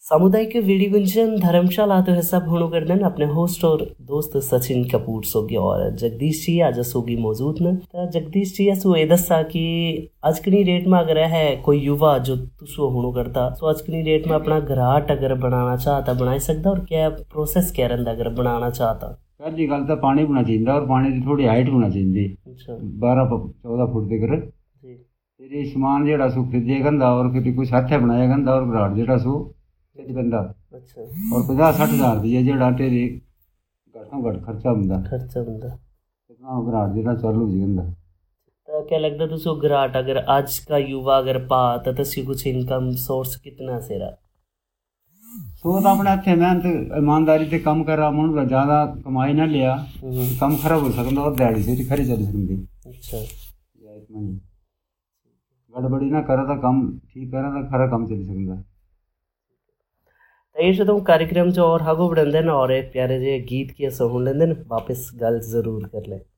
सामुदायिक वीडी गुंजन धर्मशाला तो है सब होनो कर देन अपने होस्ट और दोस्त सचिन कपूर सोगी और जगदीश जी आज सोगी मौजूद न। तो जगदीश जी असो ये दसा कि अजकनी डेट में अगर है कोई युवा जो तुसो होनो करता तो अजकनी डेट में अपना घराट अगर बनाना चाहता बनाई सकता और क्या प्रोसेस क्या रहता अगर बनाना चाहता। पहली गल तो पानी होना चाहिए और पानी की थोड़ी हाइट होना चाहिए। अच्छा 12-14 फुट तक फिर समान जेड़ा सो खरीदे गंदा और फिर कुछ हाथे बनाया गंदा और घराट जेड़ा सो बंदा। अच्छा और 50-60 हज़ार रुपया जेड़ा तेरे घटों घट खर्चा होंदा इतना घराट जेड़ा चालू हो गंदा। तो क्या लगता तुसो घराट अगर आज का युवा अगर पा तो तसी कुछ इनकम सोर्स कितना से रहा सो तो अपने हथे मेहनत ईमानदारी से कम कर रहा मुझे ज्यादा कमाई ना लिया कम खराब हो सकता और दिहाड़ी से खरी चल सकती। अच्छा गड़बड़ी ना करा तो कम ठीक करा तो खरा कम चल सकता। तो ये तो कार्यक्रम जो और हागो बढ़न और एक प्यारे जे गीत की सुन लेंदे वापस गल जरूर कर ले।